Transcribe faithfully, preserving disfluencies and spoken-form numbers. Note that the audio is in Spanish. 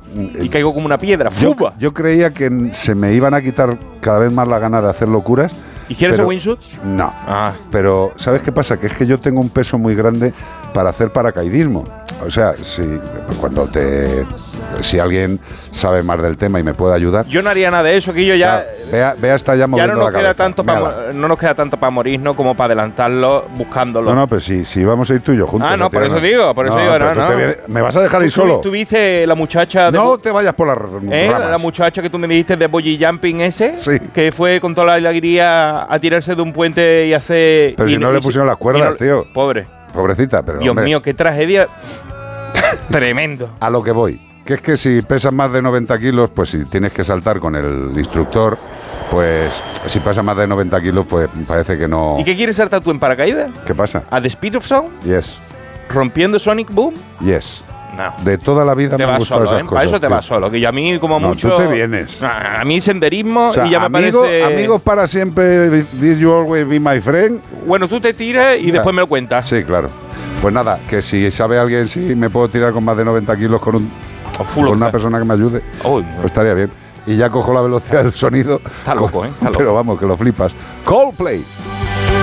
y caigo como una piedra. Yo, ¡Fuba! yo creía que se me iban a quitar cada vez más la gana de hacer locuras. ¿Y quieres pero, el wingsuit? No. Ah. Pero, ¿sabes qué pasa? Que es que yo tengo un peso muy grande para hacer paracaidismo. O sea, si cuando te si alguien sabe más del tema y me puede ayudar. Yo no haría nada de eso, que yo ya. Claro, vea, vea está ya moviendo Ya no nos la queda cabeza. tanto para no nos queda tanto para morirnos como para adelantarlo buscándolo. No, no, pero sí, sí vamos a ir tú y yo juntos. Ah, no, por eso no. digo, por eso no, digo, no, tú no. te vienes, ¿me vas a dejar ir solo? ¿Tú viste la muchacha de No Bo te vayas por las ¿Eh? ramas. La muchacha que tú me dijiste de bungee jumping ese, Sí. que fue con toda la alegría a tirarse de un puente y hacer. Pero y, si no y, le pusieron las cuerdas, no, tío. Pobre. Pobrecita, pero Dios hombre, mío, qué tragedia. Tremendo. a lo que voy. Que es que si pesas más de noventa kilos, pues si tienes que saltar con el instructor, pues si pesa más de noventa kilos, pues parece que no. ¿Y qué quieres saltar tú en paracaídas? ¿Qué pasa? ¿A The Speed of Sound? Yes, ¿Rompiendo Sonic Boom? yes. No. De toda la vida Te me han vas gustado solo, esas ¿eh? cosas. Para eso te tío. vas solo. Que yo a mí, como No, mucho. tú te vienes. A mí senderismo O sea, y ya me amigo, parece. amigos para siempre, did you always be my friend? Bueno, tú te tiras y Ya. después me lo cuentas. Sí, claro. Pues nada, que si sabe alguien si me puedo tirar con más de noventa kilos con, un, O full con una of- persona que me ayude, Uy, pues estaría bien. Y ya cojo la velocidad del sonido. Está loco, ¿eh? Está loco. Pero vamos, que lo flipas. Coldplay.